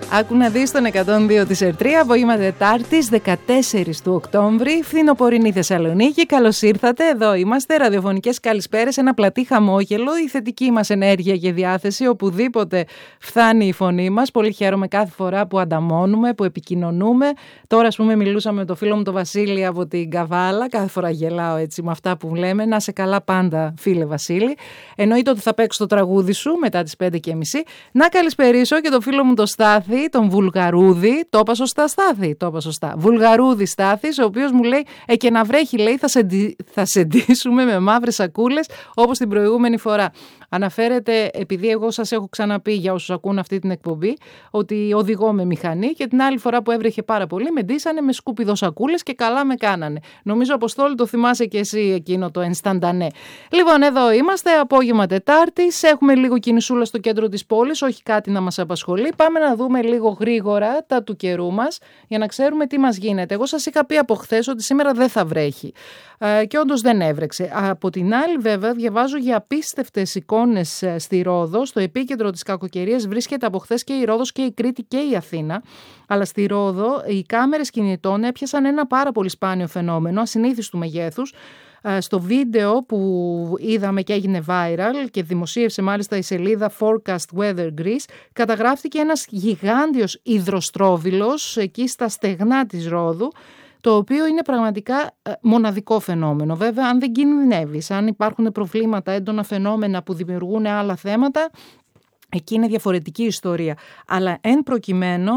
Άκου να δεις τον 102 της Ερτρία, απόγευμα Τετάρτης 14 του Οκτώβρη, φθινοπορεινή Θεσσαλονίκη. Καλώς ήρθατε, εδώ είμαστε, ραδιοφωνικές καλησπέρες, ένα πλατή χαμόγελο, η θετική μας ενέργεια και διάθεση, οπουδήποτε φτάνει η φωνή μας. Πολύ χαίρομαι κάθε φορά που ανταμώνουμε, που επικοινωνούμε. Τώρα, ας πούμε, μιλούσαμε με το φίλο μου τον Βασίλη από την Καβάλα. Κάθε φορά γελάω έτσι με αυτά που λέμε. Να σε καλά πάντα, φίλε Βασίλη. Εννοείται ότι θα παίξω το τραγούδι σου μετά τις 5:30. Να καλησπερίσω και το φίλο μου τον Στάθη, τον Βουλγαρούδη. Το είπα σωστά, Στάθη? Το είπα σωστά. Βουλγαρούδη Στάθης, ο οποίος μου λέει: και να βρέχει, λέει, θα σε ντύσουμε με μαύρες σακούλες όπως την προηγούμενη φορά. Αναφέρεται, επειδή εγώ σας έχω ξαναπεί για όσους ακούν αυτή την εκπομπή, ότι οδηγώ με μηχανή και την άλλη φορά που έβρεχε πάρα πολύ με ντύσανε με σκουπιδοσακούλες και καλά με κάνανε. Νομίζω, Αποστόλη, το θυμάσαι και εσύ εκείνο το ενσταντανέ. Λοιπόν, εδώ είμαστε, απόγευμα Τετάρτης. Έχουμε λίγο κινησούλα στο κέντρο της πόλης, όχι κάτι να μας απασχολεί. Πάμε να δούμε λίγο γρήγορα τα του καιρού μας για να ξέρουμε τι μας γίνεται. Εγώ σας είχα πει από χθες ότι σήμερα δεν θα βρέχει. Και όντως δεν έβρεξε. Από την άλλη, βέβαια, διαβάζω για απίστευτες εικόνες στη Ρόδο. Στο επίκεντρο της κακοκαιρίας βρίσκεται από χθες και η Ρόδος και η Κρήτη και η Αθήνα. Αλλά στη Ρόδο οι κάμερες κινητών έπιασαν ένα πάρα πολύ σπάνιο φαινόμενο, ασυνήθιστου μεγέθους. Στο βίντεο που είδαμε και έγινε viral και δημοσίευσε μάλιστα η σελίδα Forecast Weather Greece, καταγράφτηκε ένας γιγάντιος υδροστρόβιλος εκεί στα στεγνά της Ρόδου, το οποίο είναι πραγματικά μοναδικό φαινόμενο. Βέβαια, αν δεν κινδυνεύεις, αν υπάρχουν προβλήματα, έντονα φαινόμενα που δημιουργούν άλλα θέματα, εκεί είναι διαφορετική ιστορία. Αλλά εν προκειμένου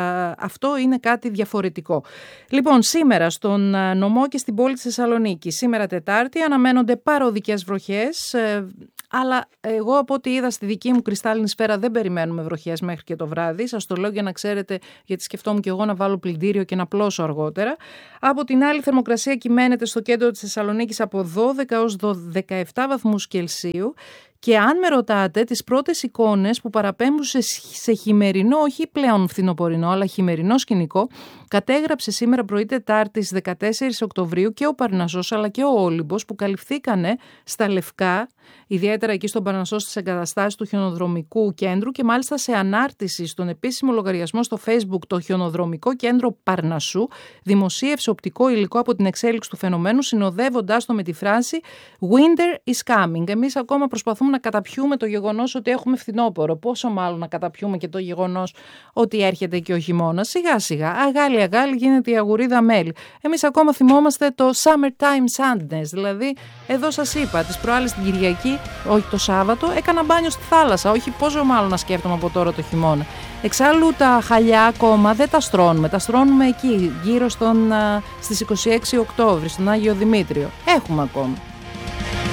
αυτό είναι κάτι διαφορετικό. Λοιπόν, σήμερα στον νομό και στην πόλη της Θεσσαλονίκης, σήμερα Τετάρτη, αναμένονται παροδικές βροχές. Αλλά εγώ από ό,τι είδα στη δική μου κρυστάλλινη σφαίρα δεν περιμένουμε βροχές μέχρι και το βράδυ. Σας το λέω για να ξέρετε, γιατί σκεφτόμουν και εγώ να βάλω πλυντήριο και να πλώσω αργότερα. Από την άλλη, θερμοκρασία κυμαίνεται στο κέντρο της Θεσσαλονίκης από 12 έως 17 βαθμούς Κελσίου. Και αν με ρωτάτε, τις πρώτες εικόνες που παραπέμπουν σε χειμερινό, όχι πλέον φθινοπορεινό, αλλά χειμερινό σκηνικό, κατέγραψε σήμερα πρωί Τετάρτης 14 Οκτωβρίου και ο Παρνασσός αλλά και ο Όλυμπος, που καλυφθήκανε στα λευκά, ιδιαίτερα εκεί στον Παρνασσό στις εγκαταστάσεις του χιονοδρομικού κέντρου, και μάλιστα σε ανάρτηση στον επίσημο λογαριασμό στο Facebook, το χιονοδρομικό κέντρο Παρνασσού δημοσίευσε οπτικό υλικό από την εξέλιξη του φαινομένου, συνοδεύοντάς το με τη φράση «Winter is coming». Εμείς ακόμα προσπαθούμε να καταπιούμε το γεγονός ότι έχουμε φθινόπωρο. Πόσο μάλλον να καταπιούμε και το γεγονός ότι έρχεται και ο χειμώνας. Σιγά σιγά, αγάλι γίνεται η αγουρίδα μέλι. Εμείς ακόμα θυμόμαστε το summertime sadness. Δηλαδή, εδώ σας είπα, τις προάλλες την Κυριακή, όχι το Σάββατο, έκανα μπάνιο στη θάλασσα. Όχι, πόσο μάλλον να σκέφτομαι από τώρα το χειμώνα. Εξάλλου τα χαλιά ακόμα δεν τα στρώνουμε. Τα στρώνουμε εκεί, γύρω στις 26 Οκτώβρη, στον Άγιο Δημήτριο. Έχουμε ακόμα.